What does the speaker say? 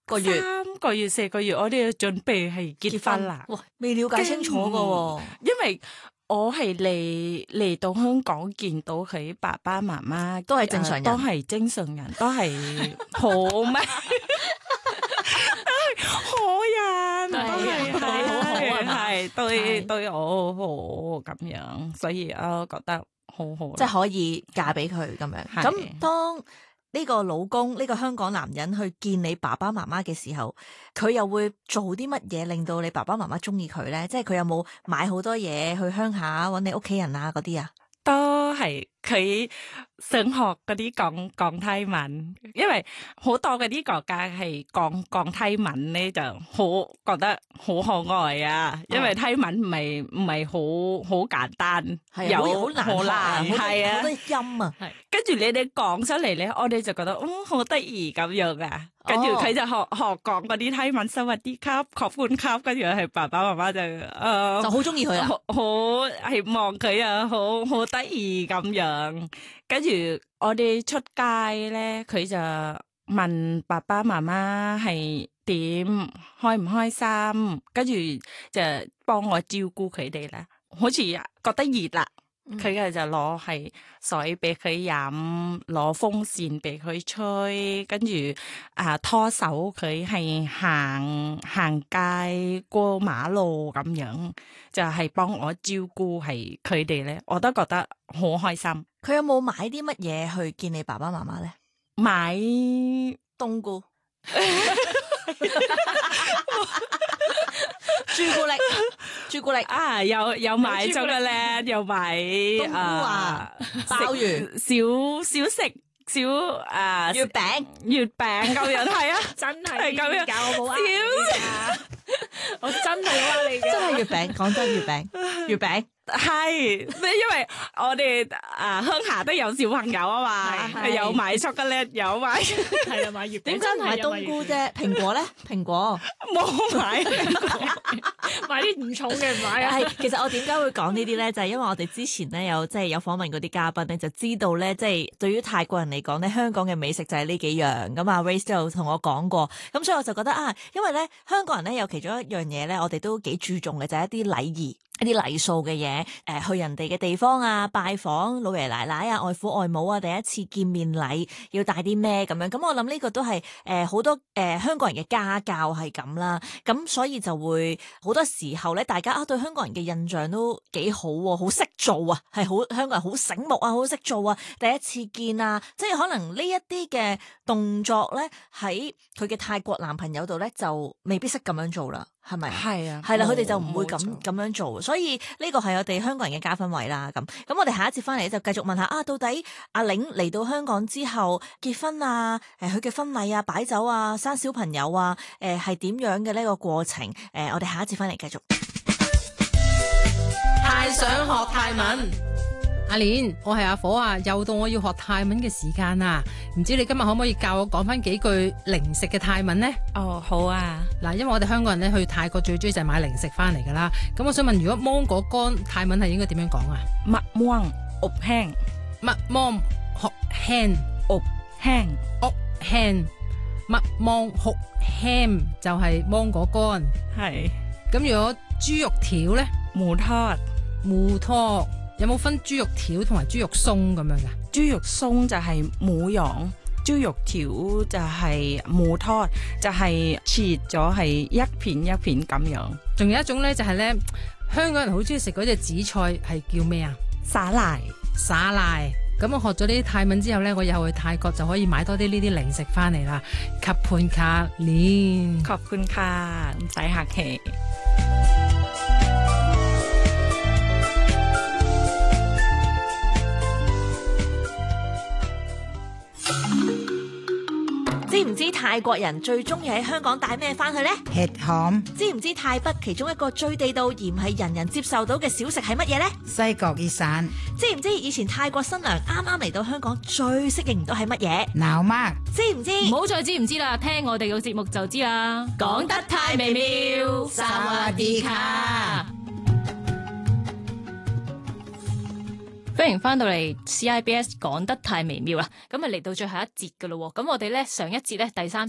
個月 3個月4個月，我哋要準備係結婚啦。 哇，未了解清楚噶喎。 因為我係嚟到香港見到佢爸爸媽媽都係正常人都係正常人，都係好咩？好人，都係好係對我好咁樣，所以我覺得好好， 即係可以嫁俾佢咁樣。 係咁當呢個老公呢個香港男人去見你爸爸媽媽嘅時候，佢又會做啲乜嘢令到你爸爸媽媽中意佢咧？即係佢有冇買好多嘢去鄉下揾你屋企人啊嗰啲啊？ 都係佢想學嗰啲講泰文，因為好多嗰啲國家係講泰文咧，就好覺得好可愛啊！因為泰文唔係好簡單， 係好難學啊， 係啊， 好多音啊， 跟住你哋講出嚟咧，我哋就覺得好得意咁樣啊！跟住佢就學講嗰啲泰文，สวัสดีครับขอบคุณครับ，跟住係爸爸媽媽就好中意佢啦， 好係望佢啊，好得意咁樣。跟住我哋出街咧，佢就問爸爸媽媽係點，開唔開心，跟住就幫我照顧佢哋啦。好似覺得熱啦。佢嘅就攞係水俾佢飲，攞風扇俾佢吹，跟住拖手佢係行街過馬路咁樣，就係幫我照顧係佢哋咧，我都覺得好開心。 佢有冇買啲乜嘢去見你爸爸媽媽咧？ 買冬菇。朱古力啊，有買咗嘅咧，有買冬菇啊，鮑魚， 少食少月餅咁樣係啊， 真係係咁樣教我冇啊！我真係呃你嘅， 真係月餅，講真月餅係，因為我哋鄉下都有小朋友啊嘛， 係有買巧克力，有買係啊，買月餅點解唔係冬菇啫？蘋果咧？蘋果冇買。 買啲唔重嘅唔買啊！ 係，其實我點解會講呢啲咧？就係因為我哋之前咧有訪問嗰啲嘉賓咧，就知道咧，即係對於泰國人嚟講咧，香港嘅美食就係呢幾樣。咁啊 Race 都有同我講過，咁所以我就覺得因為咧香港人咧有其中一樣嘢咧，我哋都幾注重嘅就係一啲禮儀。一啲禮數嘅嘢，去人哋嘅地方啊，拜訪老爺奶奶啊、外父外母啊，第一次見面禮要帶啲咩咁樣？咁我諗呢個都係好多香港人嘅家教係咁啦。咁所以就會好多時候咧，大家對香港人嘅印象都幾好喎，好識做啊，係好香港人好醒目啊，好識做啊，第一次見啊，即係可能呢一啲嘅動作咧，喺佢嘅泰國男朋友度咧就未必識咁樣做啦。係咪？ 係啊， 係啦，佢哋就唔會咁冇錯樣做，所以呢個係我哋香港人嘅加分位啦。咁我哋下一節翻嚟就繼續問下到底阿玲嚟到香港之後結婚啊，佢嘅婚禮啊、擺酒啊、生小朋友啊，係點樣嘅呢個過程？我哋下一節翻嚟繼續。 太想學泰文。阿蓮，我係阿火啊，又到我要學泰文嘅時間啦，唔知你今日可唔可以教我講翻幾句零食嘅泰文呢？ 哦，好啊。 嗱，因為我哋香港人咧去泰國最中意就係買零食翻嚟噶啦，咁我想問，如果芒果乾泰文係應該點樣講啊麥芒อบแห้ง麥芒學輕อบแห้ง屋輕麥芒學輕就係芒果乾， 係咁如果豬肉條咧， หมูทอด芋拖有冇分豬肉條同埋豬肉鬆咁樣噶？ 豬肉鬆就係หมูหยอง，豬肉條就係หมูทอด，就係切咗係一片一片咁樣。 仲有一種咧就係咧，香港人好中意食嗰隻紫菜係叫咩啊？ 沙賴。 沙賴。咁我學咗呢啲泰文之後咧，我以後去泰國就可以買多啲呢啲零食翻嚟啦。ขอบคุณค่ะ蓮， ขอบคุณค่ะ唔使客氣。 知唔知泰國人最中意喺香港帶咩翻去呢？ 햇험 知唔知泰北其中一個最地道而唔係人人接受到嘅小食係乜嘢呢？ 西角熱散知唔知以前泰國新娘啱啱嚟到香港最適應唔到係乜嘢？ 鬧嗎？ 知唔知？ 唔好再知唔知啦，聽我哋個節目就知啦。 講得太微妙， 薩瓦迪卡。 歡迎翻到嚟 CIBS 講得太微妙啦，咁啊嚟到最後一節噶咯喎，咁我哋咧上一節咧第三